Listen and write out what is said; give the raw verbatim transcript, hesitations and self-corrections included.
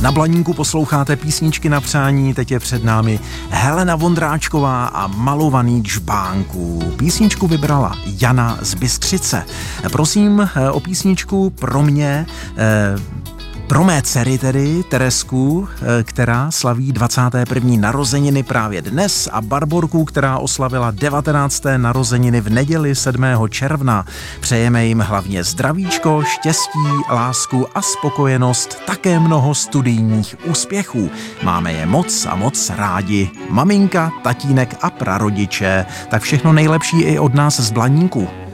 Na Blaníku posloucháte písničky na přání, teď je před námi Helena Vondráčková a Malovaný džbánků. Písničku vybrala Jana z Bystřice. Prosím o písničku pro mě, pro mé dcery tedy, Teresku, která slaví dvacáté první narozeniny právě dnes, a Barborku, která oslavila devatenácté narozeniny v neděli sedmého června. Přejeme jim hlavně zdravíčko, štěstí, lásku a spokojenost, také mnoho studijních úspěchů. Máme je moc a moc rádi. Maminka, tatínek a prarodiče. Tak všechno nejlepší i od nás z Blaníku.